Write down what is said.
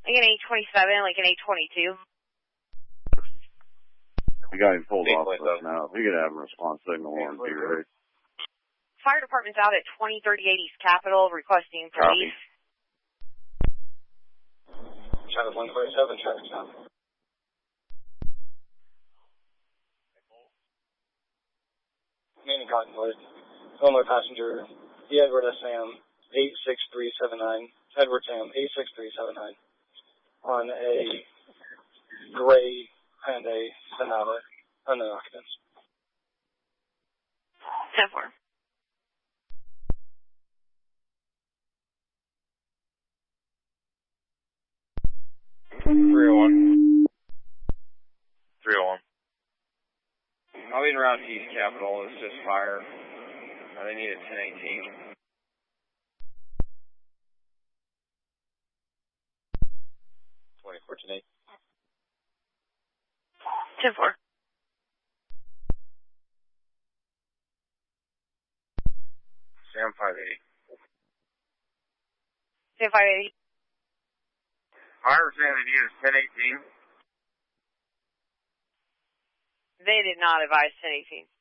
Like an 827, like an 822. We got him pulled off now. If you could have a response signal on be ready. Fire department's out at 2038 East Capitol requesting police. China 127, traffic stop. Manning Cottonwood. Illinois passenger, Edward Sam 86379. Edward Sam 86379. On a gray Hyundai Sonata, unknown occupants. 10-4. I'll be around East Capitol. It's just fire. They need a 1018. $2014. 10-4. Sam 580. Sam 580. I understand they need a 1018. They did not advise 1018.